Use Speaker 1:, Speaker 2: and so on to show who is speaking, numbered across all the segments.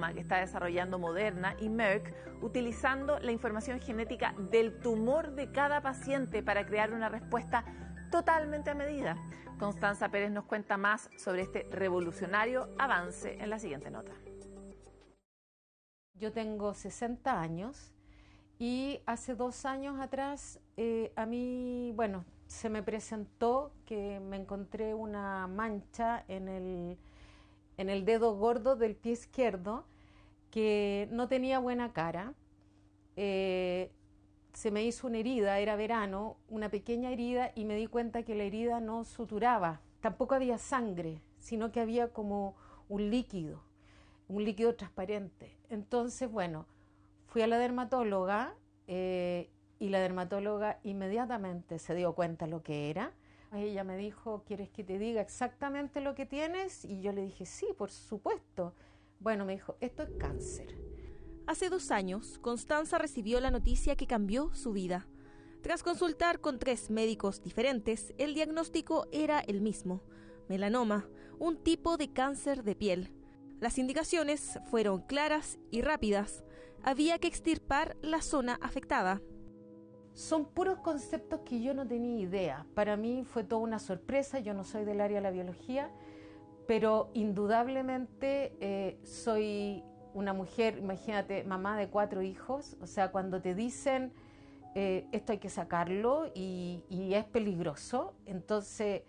Speaker 1: melanoma que está desarrollando Moderna y Merck, utilizando la información genética del tumor de cada paciente para crear una respuesta totalmente a medida. Constanza Pérez nos cuenta más sobre este revolucionario avance en la siguiente nota.
Speaker 2: Yo tengo 60 años y hace 2 años atrás a mí, se me presentó que me encontré una mancha en el dedo gordo del pie izquierdo que no tenía buena cara. Se me hizo una herida, era verano, una pequeña herida, y me di cuenta que la herida no suturaba. Tampoco había sangre, sino que había como un líquido transparente. Entonces, fui a la dermatóloga y la dermatóloga inmediatamente se dio cuenta lo que era. Ella me dijo, ¿quieres que te diga exactamente lo que tienes? Y yo le dije, sí, por supuesto. Me dijo, esto es cáncer.
Speaker 3: Hace 2 años, Constanza recibió la noticia que cambió su vida. Tras consultar con 3 médicos diferentes, el diagnóstico era el mismo: melanoma, un tipo de cáncer de piel. Las indicaciones fueron claras y rápidas. Había que extirpar la zona afectada.
Speaker 2: Son puros conceptos que yo no tenía idea. Para mí fue toda una sorpresa. Yo no soy del área de la biología, pero indudablemente soy una mujer, imagínate, mamá de 4 hijos. O sea, cuando te dicen esto hay que sacarlo y es peligroso, entonces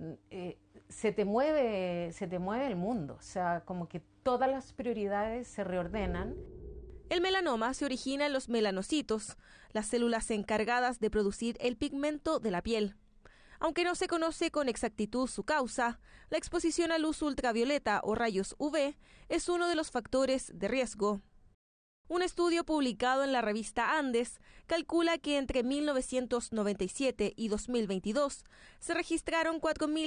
Speaker 2: se te mueve el mundo. O sea, como que todas las prioridades se reordenan.
Speaker 3: El melanoma se origina en los melanocitos, las células encargadas de producir el pigmento de la piel. Aunque no se conoce con exactitud su causa, la exposición a luz ultravioleta o rayos UV es uno de los factores de riesgo. Un estudio publicado en la revista Andes calcula que entre 1997 y 2022 se registraron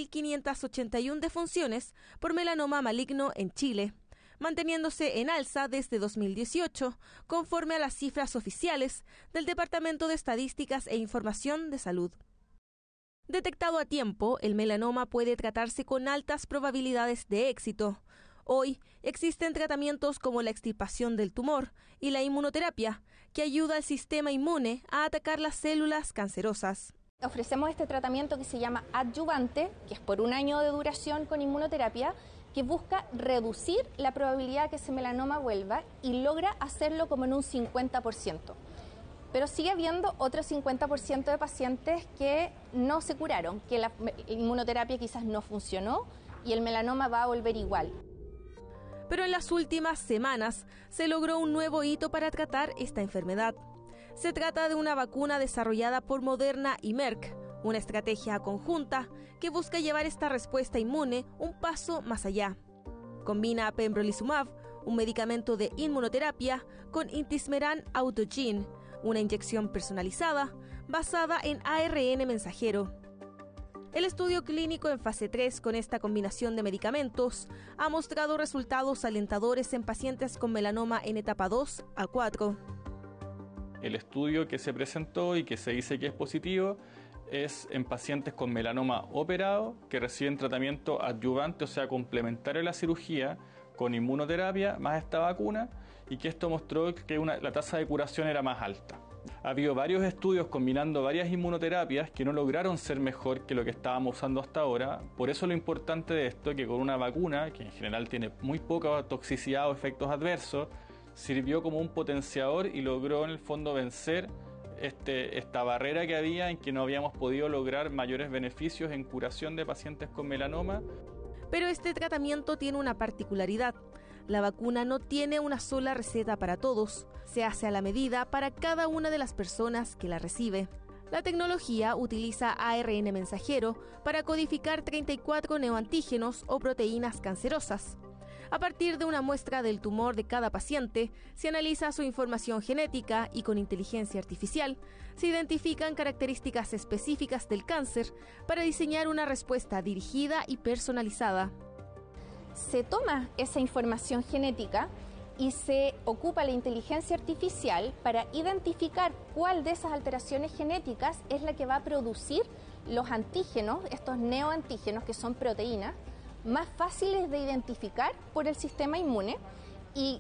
Speaker 3: 4.581 defunciones por melanoma maligno en Chile, manteniéndose en alza desde 2018, conforme a las cifras oficiales del Departamento de Estadísticas e Información de Salud. Detectado a tiempo, el melanoma puede tratarse con altas probabilidades de éxito. Hoy existen tratamientos como la extirpación del tumor y la inmunoterapia, que ayuda al sistema inmune a atacar las células cancerosas.
Speaker 4: Ofrecemos este tratamiento que se llama adyuvante, que es por 1 año de duración con inmunoterapia, que busca reducir la probabilidad que ese melanoma vuelva y logra hacerlo como en un 50%. Pero sigue habiendo otro 50% de pacientes que no se curaron, que la inmunoterapia quizás no funcionó y el melanoma va a volver igual.
Speaker 3: Pero en las últimas semanas se logró un nuevo hito para tratar esta enfermedad. Se trata de una vacuna desarrollada por Moderna y Merck, una estrategia conjunta que busca llevar esta respuesta inmune un paso más allá. Combina pembrolizumab, un medicamento de inmunoterapia, con intismeran autogene, una inyección personalizada basada en ARN mensajero. El estudio clínico en fase 3 con esta combinación de medicamentos ha mostrado resultados alentadores en pacientes con melanoma en etapa 2 a 4.
Speaker 5: El estudio que se presentó y que se dice que es positivo es en pacientes con melanoma operado que reciben tratamiento adyuvante, o sea, complementario a la cirugía, con inmunoterapia más esta vacuna, y que esto mostró que la tasa de curación era más alta. Ha habido varios estudios combinando varias inmunoterapias que no lograron ser mejor que lo que estábamos usando hasta ahora. Por eso lo importante de esto es que con una vacuna, que en general tiene muy poca toxicidad o efectos adversos, sirvió como un potenciador y logró en el fondo vencer esta barrera que había en que no habíamos podido lograr mayores beneficios en curación de pacientes con melanoma.
Speaker 3: Pero este tratamiento tiene una particularidad. La vacuna no tiene una sola receta para todos. Se hace a la medida para cada una de las personas que la recibe. La tecnología utiliza ARN mensajero para codificar 34 neoantígenos o proteínas cancerosas. A partir de una muestra del tumor de cada paciente, se analiza su información genética y con inteligencia artificial se identifican características específicas del cáncer para diseñar una respuesta dirigida y personalizada.
Speaker 4: Se toma esa información genética y se ocupa la inteligencia artificial para identificar cuál de esas alteraciones genéticas es la que va a producir los antígenos, estos neoantígenos que son proteínas, más fáciles de identificar por el sistema inmune, y